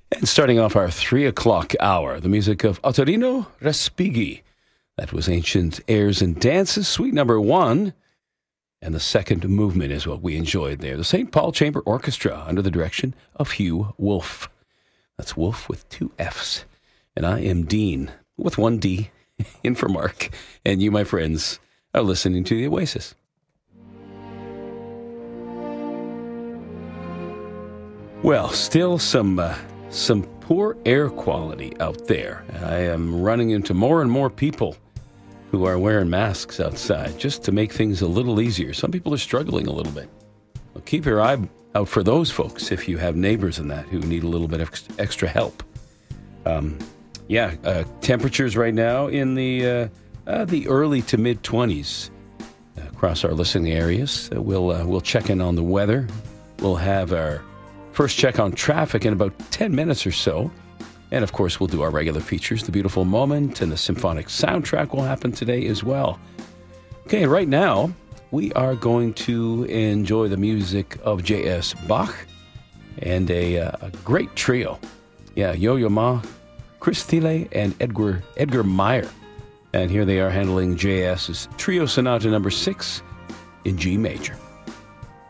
And starting off our 3 o'clock hour, the music of Ottorino Respighi. That was Ancient Airs and Dances, suite number 1. And the second movement is what we enjoyed there. The St. Paul Chamber Orchestra under the direction of Hugh Wolf. That's Wolf with 2 Fs. And I am Dean with 1 D, in for Mark. And you, my friends, are listening to The Oasis. Well, still some poor air quality out there. I am running into more and more people who are wearing masks outside just to make things a little easier. Some people are struggling a little bit. Well, keep your eye out for those folks if you have neighbors in that who need a little bit of extra help. Temperatures right now in the early to mid 20s across our listening areas. We'll check in on the weather. We'll have our first check on traffic in about 10 minutes or so. And, of course, we'll do our regular features. The Beautiful Moment and the symphonic soundtrack will happen today as well. Okay, right now, we are going to enjoy the music of J.S. Bach and a great trio. Yeah, Yo-Yo Ma, Chris Thiele, and Edgar Meyer. And here they are handling J.S.'s Trio Sonata number 6 in G major.